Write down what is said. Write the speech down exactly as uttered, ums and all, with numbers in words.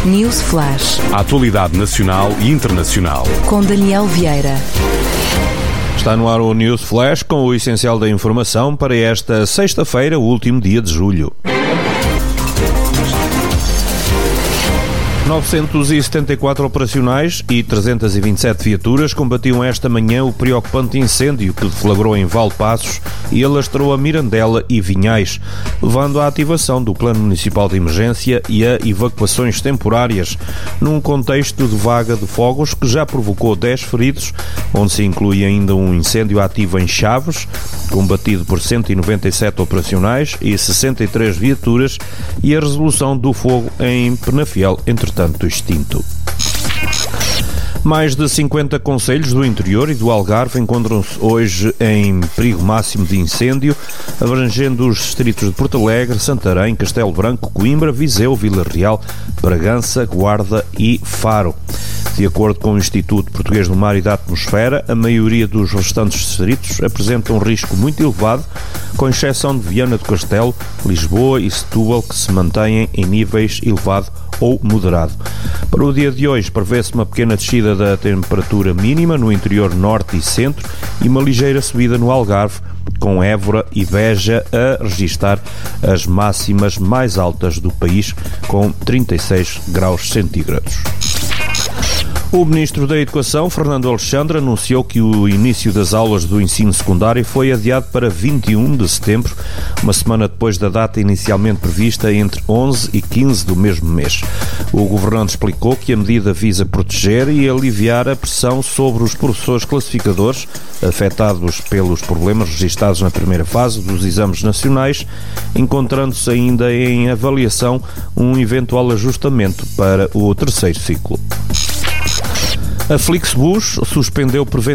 News Flash. A atualidade nacional e internacional. Com Daniel Vieira. Está no ar o News Flash com o essencial da informação para esta sexta-feira, o último dia de julho. novecentos e setenta e quatro operacionais e trezentas e vinte e sete viaturas combatiam esta manhã o preocupante incêndio que deflagrou em Valpassos e alastrou a Mirandela e Vinhais, levando à ativação do Plano Municipal de Emergência e a evacuações temporárias, num contexto de vaga de fogos que já provocou dez feridos, onde se inclui ainda um incêndio ativo em Chaves, combatido por cento e noventa e sete operacionais e sessenta e três viaturas, e a resolução do fogo em Penafiel, entretanto extinto. Mais de cinquenta concelhos do interior e do Algarve encontram-se hoje em perigo máximo de incêndio, abrangendo os distritos de Porto Alegre, Santarém, Castelo Branco, Coimbra, Viseu, Vila Real, Bragança, Guarda e Faro. De acordo com o Instituto Português do Mar e da Atmosfera, a maioria dos restantes distritos apresentam um risco muito elevado, com exceção de Viana do Castelo, Lisboa e Setúbal, que se mantêm em níveis elevado ou moderado. Para o dia de hoje prevê-se uma pequena descida da temperatura mínima no interior norte e centro e uma ligeira subida no Algarve, com Évora e Beja a registrar as máximas mais altas do país, com trinta e seis graus centígrados. O Ministro da Educação, Fernando Alexandre, anunciou que o início das aulas do ensino secundário foi adiado para vinte e um de setembro, uma semana depois da data inicialmente prevista entre onze e quinze do mesmo mês. O governante explicou que a medida visa proteger e aliviar a pressão sobre os professores classificadores afetados pelos problemas registados na primeira fase dos exames nacionais, encontrando-se ainda em avaliação um eventual ajustamento para o terceiro ciclo. A Flixbus suspendeu preventivamente